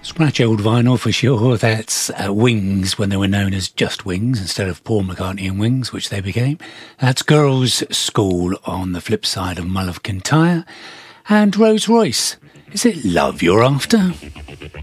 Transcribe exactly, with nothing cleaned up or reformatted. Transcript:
Scratch old vinyl for sure. That's uh, Wings, when they were known as just Wings instead of Paul McCartney and Wings, which they became. That's Girls' School on the flip side of Mull of Kintyre. And Rose Royce. Is it love you're after?